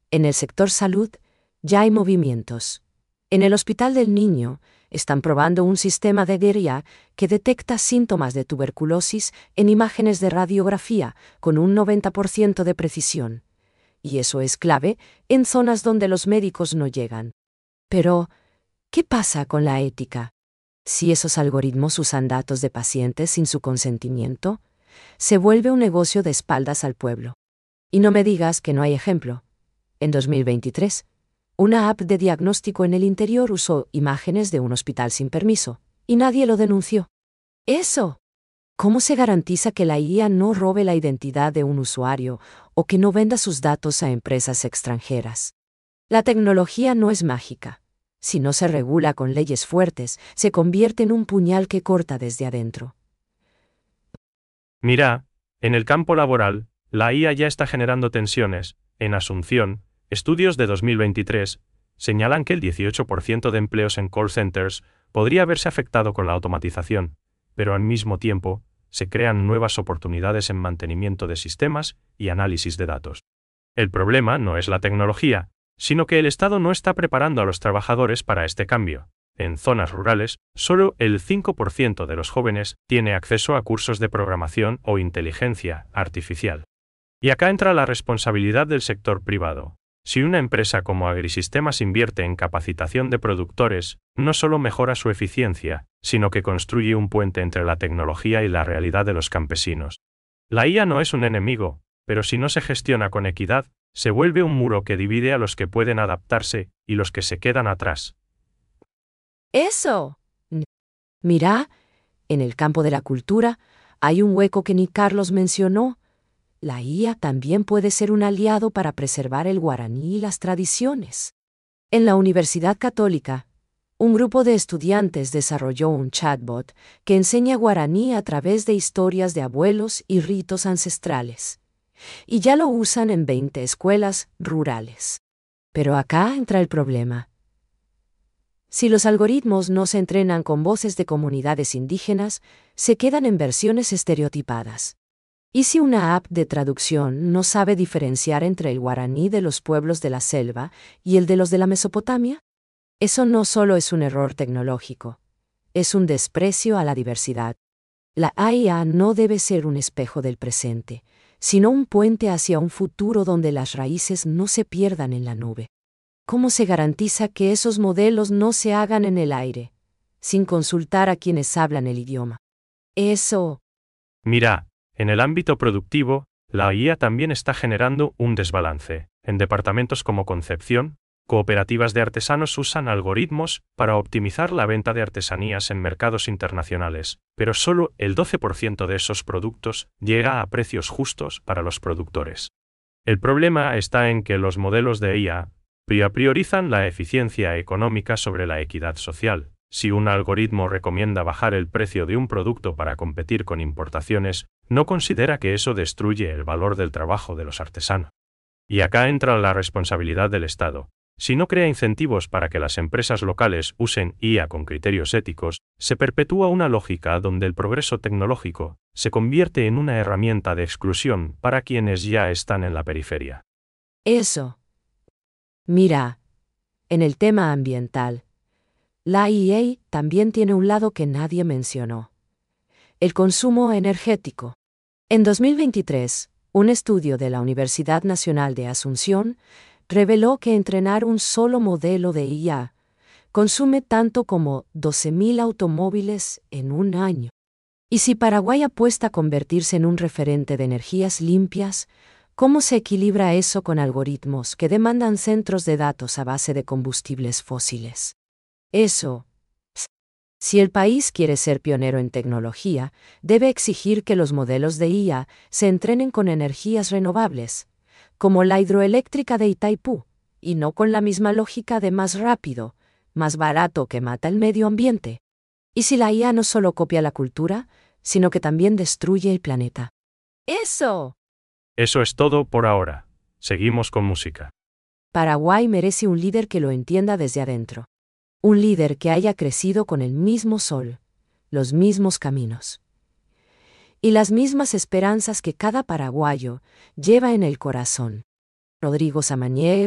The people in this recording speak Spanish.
En el sector salud, ya hay movimientos. En el Hospital del Niño, están probando un sistema de guía que detecta síntomas de tuberculosis en imágenes de radiografía con un 90% de precisión. Y eso es clave en zonas donde los médicos no llegan. Pero, ¿qué pasa con la ética? Si esos algoritmos usan datos de pacientes sin su consentimiento, se vuelve un negocio de espaldas al pueblo. Y no me digas que no hay ejemplo. En 2023, una app de diagnóstico en el interior usó imágenes de un hospital sin permiso, y nadie lo denunció. ¡Eso! ¿Cómo se garantiza que la IA no robe la identidad de un usuario o que no venda sus datos a empresas extranjeras? La tecnología no es mágica. Si no se regula con leyes fuertes, se convierte en un puñal que corta desde adentro. Mira, en el campo laboral, la IA ya está generando tensiones. En Asunción, estudios de 2023 señalan que el 18% de empleos en call centers podría verse afectado con la automatización, pero al mismo tiempo, se crean nuevas oportunidades en mantenimiento de sistemas y análisis de datos. El problema no es la tecnología, sino que el Estado no está preparando a los trabajadores para este cambio. En zonas rurales, solo el 5% de los jóvenes tiene acceso a cursos de programación o inteligencia artificial. Y acá entra la responsabilidad del sector privado. Si una empresa como Agrisistemas invierte en capacitación de productores, no solo mejora su eficiencia, sino que construye un puente entre la tecnología y la realidad de los campesinos. La IA no es un enemigo, pero si no se gestiona con equidad, se vuelve un muro que divide a los que pueden adaptarse y los que se quedan atrás. ¡Eso! Mira, en el campo de la cultura, hay un hueco que ni Carlos mencionó. La IA también puede ser un aliado para preservar el guaraní y las tradiciones. En la Universidad Católica, un grupo de estudiantes desarrolló un chatbot que enseña guaraní a través de historias de abuelos y ritos ancestrales. Y ya lo usan en 20 escuelas rurales. Pero acá entra el problema. Si los algoritmos no se entrenan con voces de comunidades indígenas, se quedan en versiones estereotipadas. ¿Y si una app de traducción no sabe diferenciar entre el guaraní de los pueblos de la selva y el de los de la Mesopotamia? Eso no solo es un error tecnológico, es un desprecio a la diversidad. La IA no debe ser un espejo del presente, sino un puente hacia un futuro donde las raíces no se pierdan en la nube. ¿Cómo se garantiza que esos modelos no se hagan en el aire, sin consultar a quienes hablan el idioma? Eso. Mira, en el ámbito productivo, la IA también está generando un desbalance. En departamentos como Concepción, cooperativas de artesanos usan algoritmos para optimizar la venta de artesanías en mercados internacionales, pero solo el 12% de esos productos llega a precios justos para los productores. El problema está en que los modelos de IA priorizan la eficiencia económica sobre la equidad social. Si un algoritmo recomienda bajar el precio de un producto para competir con importaciones, no considera que eso destruye el valor del trabajo de los artesanos. Y acá entra la responsabilidad del Estado. Si no crea incentivos para que las empresas locales usen IA con criterios éticos, se perpetúa una lógica donde el progreso tecnológico se convierte en una herramienta de exclusión para quienes ya están en la periferia. Eso. Mira, en el tema ambiental, la IA también tiene un lado que nadie mencionó: el consumo energético. En 2023, un estudio de la Universidad Nacional de Asunción reveló que entrenar un solo modelo de IA consume tanto como 12.000 automóviles en un año. Y si Paraguay apuesta a convertirse en un referente de energías limpias, ¿cómo se equilibra eso con algoritmos que demandan centros de datos a base de combustibles fósiles? Eso. Si el país quiere ser pionero en tecnología, debe exigir que los modelos de IA se entrenen con energías renovables, como la hidroeléctrica de Itaipú, y no con la misma lógica de más rápido, más barato que mata el medio ambiente. ¿Y si la IA no solo copia la cultura, sino que también destruye el planeta? ¡Eso! Eso es todo por ahora. Seguimos con música. Paraguay merece un líder que lo entienda desde adentro. Un líder que haya crecido con el mismo sol, los mismos caminos y las mismas esperanzas que cada paraguayo lleva en el corazón. Rodrigo Samañé,